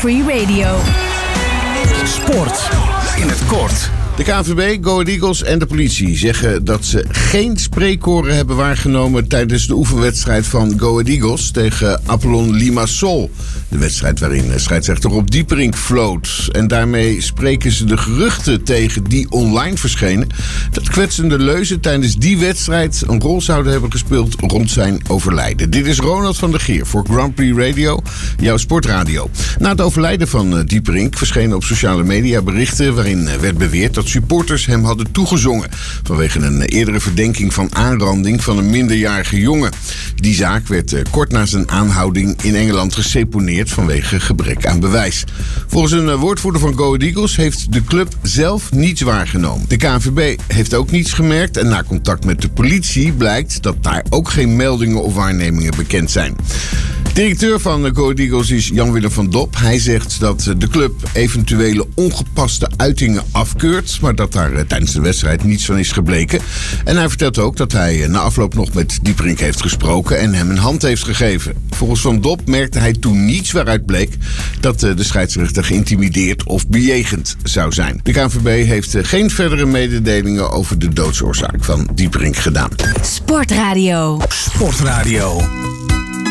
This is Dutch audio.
Free Radio. Sport in het kort. De KNVB, Go Ahead Eagles en de politie zeggen dat ze geen spreekkoren hebben waargenomen tijdens de oefenwedstrijd van Go Ahead Eagles tegen Apollon Limassol. De wedstrijd waarin scheidsrechter Rob Dieperink floot. En daarmee spreken ze de geruchten tegen die online verschenen dat kwetsende leuzen tijdens die wedstrijd een rol zouden hebben gespeeld rond zijn overlijden. Dit is Ronald van der Geer voor Grand Prix Radio, jouw sportradio. Na het overlijden van Dieperink verschenen op sociale media berichten waarin werd beweerd dat supporters hem hadden toegezongen vanwege een eerdere verdenking van aanranding van een minderjarige jongen. Die zaak werd kort na zijn aanhouding in Engeland geseponeerd vanwege gebrek aan bewijs. Volgens een woordvoerder van Go Ahead Eagles heeft de club zelf niets waargenomen. De KNVB heeft ook niets gemerkt en na contact met de politie blijkt dat daar ook geen meldingen of waarnemingen bekend zijn. Directeur van Go Ahead Eagles is Jan-Willem van Dop. Hij zegt dat de club eventuele ongepaste uitingen afkeurt, maar dat daar tijdens de wedstrijd niets van is gebleken. En hij vertelt ook dat hij na afloop nog met Dieperink heeft gesproken en hem een hand heeft gegeven. Volgens Van Dop merkte hij toen niets waaruit bleek dat de scheidsrechter geïntimideerd of bejegend zou zijn. De KNVB heeft geen verdere mededelingen over de doodsoorzaak van Dieperink gedaan. Sportradio. Sportradio.